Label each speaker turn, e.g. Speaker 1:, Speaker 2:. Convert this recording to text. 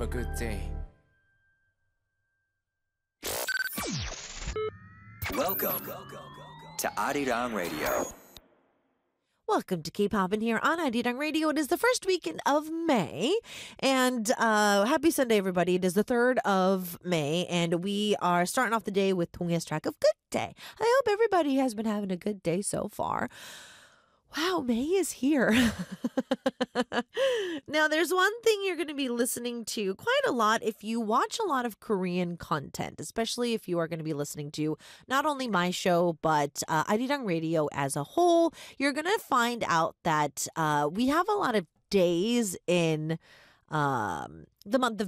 Speaker 1: a good day.
Speaker 2: Welcome to Arirang Radio.
Speaker 3: Welcome to K-Pop in here on Arirang Radio. It is the first weekend of May. And happy Sunday, everybody. It is the 3rd of May. And we are starting off the day with Tonghae's track of Good Day. I hope everybody has been having a good day so far. Wow, May is here. Now, there's one thing you're going to be listening to quite a lot if you watch a lot of Korean content, especially if you are going to be listening to not only my show, but Arirang Radio as a whole. You're going to find out that we have a lot of days in the month of